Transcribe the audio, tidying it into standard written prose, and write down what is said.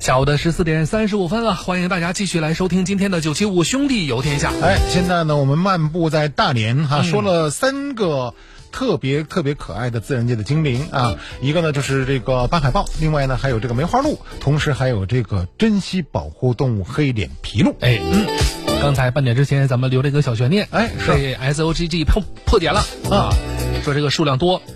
下午的14:35了，欢迎大家继续来收听今天的975兄弟游天下。 现在呢，我们漫步在大连说了3个特别可爱的自然界的精灵啊，一个呢就是这个斑海豹，另外呢还有这个梅花鹿，同时还有这个珍稀保护动物黑脸琵鹭。 刚才半点之前咱们留了一个小悬念，被 SOGG 破解了啊，说这个数量多。